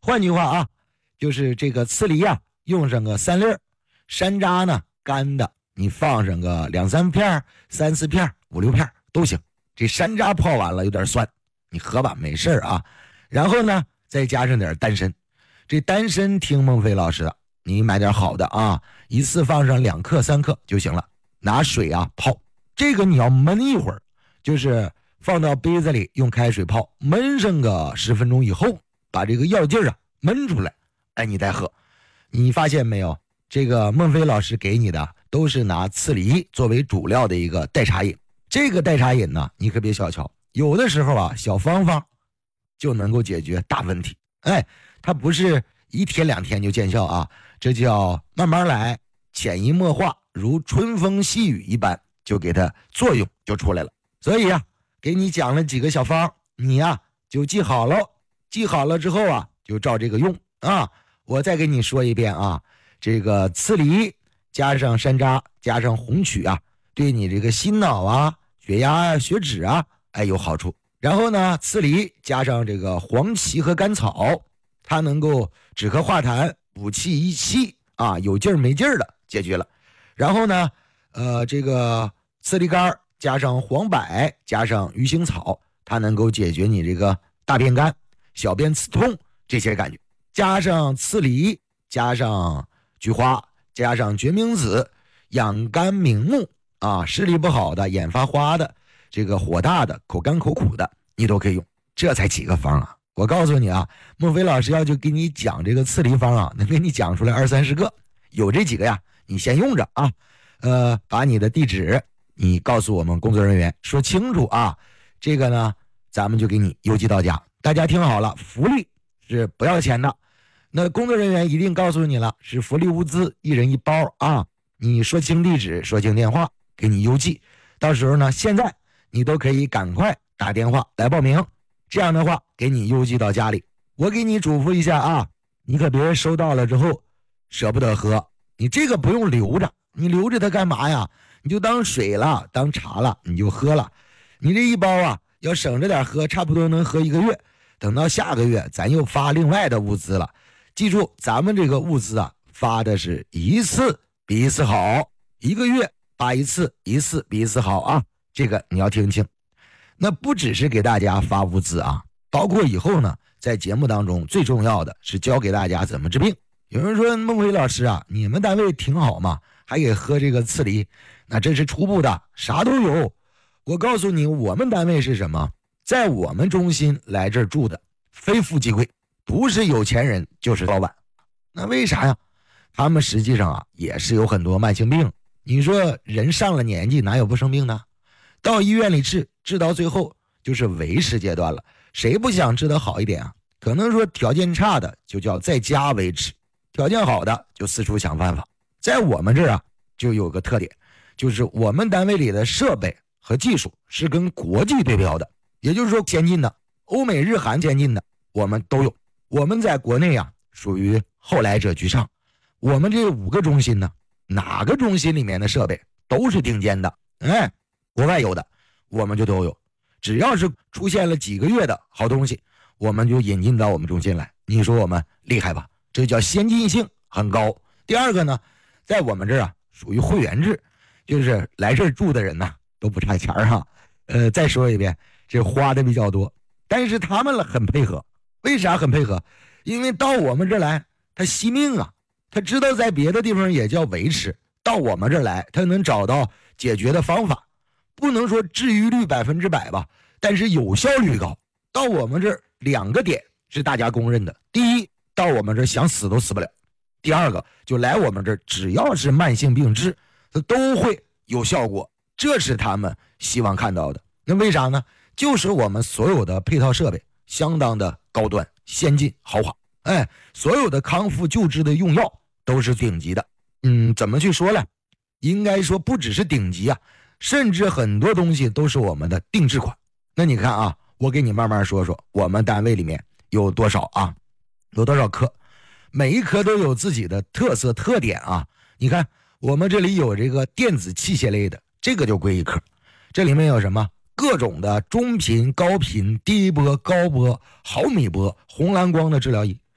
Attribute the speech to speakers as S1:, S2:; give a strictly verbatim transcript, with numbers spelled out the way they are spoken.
S1: 换句话啊，就是这个刺梨啊，用上个三粒儿，山楂呢干的，你放上个两三片、三四片、五六片都行。这山楂泡完了有点酸，你喝吧，没事啊。然后呢，再加上点丹参。这丹参听孟非老师的，你买点好的啊，一次放上两克三克就行了。拿水啊泡，这个你要焖一会儿，就是放到杯子里用开水泡，焖上个十分钟以后，把这个药劲儿啊焖出来，哎，你再喝。你发现没有？这个孟非老师给你的都是拿刺梨作为主料的一个代茶饮。这个代茶饮呢，你可别小瞧，有的时候啊，小方法就能够解决大问题。哎，它不是一天两天就见效啊，这叫慢慢来，潜移默化，如春风细雨一般，就给它作用就出来了。所以啊，给你讲了几个小方，你呀、啊、就记好了，记好了之后啊，就照这个用啊。我再给你说一遍啊，这个刺梨加上山楂加上红曲啊，对你这个心脑啊、血压啊、血脂啊，哎有好处。然后呢，刺梨加上这个黄芪和甘草，它能够止咳化痰、补气益气啊，有劲儿没劲儿的解决了。然后呢，呃，这个刺梨干加上黄柏加上鱼腥草，它能够解决你这个大便干、小便刺痛这些感觉。加上刺梨，加上菊花，加上决明子，养肝明目啊，视力不好的、眼发花的、这个火大的、口干口苦的，你都可以用。这才几个方啊！我告诉你啊，孟非老师要就给你讲这个刺梨方啊，能给你讲出来二三十个。有这几个呀，你先用着啊。呃，把你的地址你告诉我们工作人员，说清楚啊。这个呢，咱们就给你邮寄到家。大家听好了，福利是不要钱的。那工作人员一定告诉你了，是福利物资，一人一包啊。你说清地址，说清电话，给你邮寄。到时候呢，现在你都可以赶快打电话来报名，这样的话给你邮寄到家里。我给你嘱咐一下啊，你可别收到了之后舍不得喝，你这个不用留着，你留着它干嘛呀？你就当水了，当茶了，你就喝了。你这一包啊，要省着点喝，差不多能喝一个月。等到下个月，咱又发另外的物资了。记住，咱们这个物资啊，发的是一次比一次好，一个月发一次，一次比一次好啊。这个你要听清。那不只是给大家发物资啊，包括以后呢，在节目当中最重要的是教给大家怎么治病。有人说孟非老师啊，你们单位挺好嘛，还给喝这个刺梨，那这是初步的，啥都有。我告诉你，我们单位是什么？在我们中心来这儿住的非富即贵，不是有钱人就是老板。那为啥呀？他们实际上啊也是有很多慢性病。你说人上了年纪哪有不生病的？到医院里治，治到最后就是维持阶段了。谁不想治得好一点啊？可能说条件差的就叫在家维持，条件好的就四处想办法。在我们这儿啊，就有个特点，就是我们单位里的设备和技术是跟国际对标的，也就是说先进的，欧美日韩先进的我们都有。我们在国内啊属于后来者居上。我们这五个中心呢，哪个中心里面的设备都是顶尖的，哎，国外有的我们就都有。只要是出现了几个月的好东西，我们就引进到我们中心来。你说我们厉害吧？这叫先进性很高。第二个呢，在我们这儿啊属于会员制，就是来这儿住的人呢都不差钱哈。呃，再说一遍，这花的比较多，但是他们很配合。为啥很配合？因为到我们这儿来他惜命啊，他知道在别的地方也叫维持，到我们这儿来他能找到解决的方法。不能说治愈率百分之百吧，但是有效率高。到我们这儿两个点是大家公认的：第一，到我们这儿想死都死不了；第二个，就来我们这儿只要是慢性病治，它都会有效果。这是他们希望看到的。那为啥呢？就是我们所有的配套设备相当的高端、先进、豪华。哎，所有的康复救治的用药都是顶级的。嗯，怎么去说呢？应该说不只是顶级啊。甚至很多东西都是我们的定制款。那你看啊，我给你慢慢说说我们单位里面有多少啊，有多少科，每一科都有自己的特色特点啊。你看我们这里有这个电子器械类的，这个就归一科。这里面有什么？各种的中频、高频、低波、高波、毫米波、红蓝光的治疗仪，